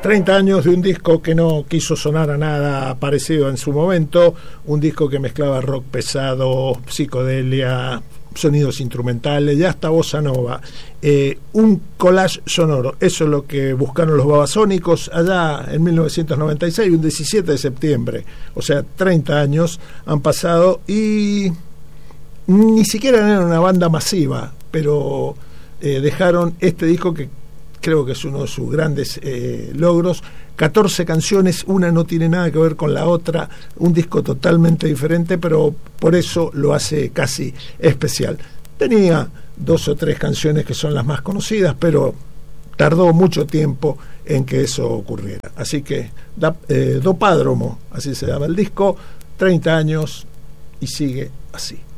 30 años de un disco que no quiso sonar a nada parecido en su momento, un disco que mezclaba rock pesado, psicodelia, sonidos instrumentales, ya hasta bossa nova, un collage sonoro. Eso es lo que buscaron los Babasónicos allá en 1996, un 17 de septiembre. O sea, 30 años han pasado y ni siquiera eran una banda masiva, pero dejaron este disco que creo que es uno de sus grandes logros. 14 canciones, una no tiene nada que ver con la otra, un disco totalmente diferente, pero por eso lo hace casi especial. Tenía 2 o 3 canciones que son las más conocidas, pero tardó mucho tiempo en que eso ocurriera. Así que Dopádromo, así se llama el disco, 30 años y sigue así.